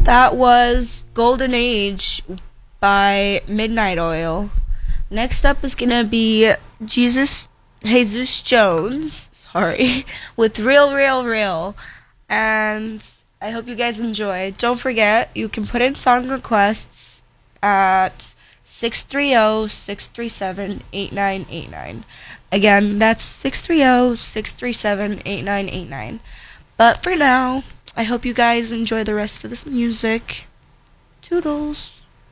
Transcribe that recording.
That was Golden Age by Midnight Oil. Next up is gonna be Jesus Jones, sorry, with Real Real Real. And I hope you guys enjoy. Don't forget, you can put in song requests at 630-637-8989. Again, that's 630-637-8989. But for now, I hope you guys enjoy the rest of this music. Toodles.